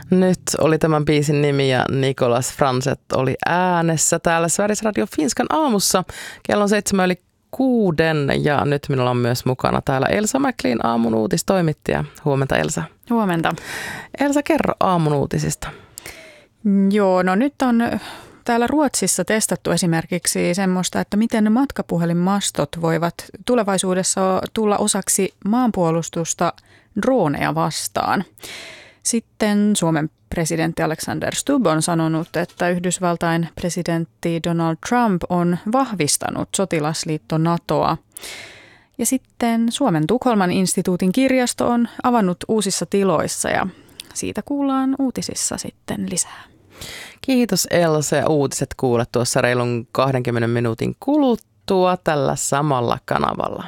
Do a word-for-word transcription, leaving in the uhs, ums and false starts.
Nyt oli tämän biisin nimi ja Nicolas Franzet oli äänessä täällä Sveriges Radio Finskan aamussa. Kello on seitsemän yli kuuden ja nyt minulla on myös mukana täällä Elsa Mäklin aamun uutistoimittaja. Huomenta Elsa. Huomenta. Elsa, kerro aamun uutisista. Joo, no nyt on täällä Ruotsissa testattu esimerkiksi semmoista, että miten matkapuhelinmastot voivat tulevaisuudessa tulla osaksi maanpuolustusta droneja vastaan. Sitten Suomen presidentti Alexander Stubb on sanonut, että Yhdysvaltain presidentti Donald Trump on vahvistanut sotilasliitto NATOa. Ja sitten Suomen Tukholman instituutin kirjasto on avannut uusissa tiloissa ja siitä kuullaan uutisissa sitten lisää. Kiitos Elsa, ja uutiset kuulet tuossa reilun kahdenkymmenen minuutin kuluttua tällä samalla kanavalla.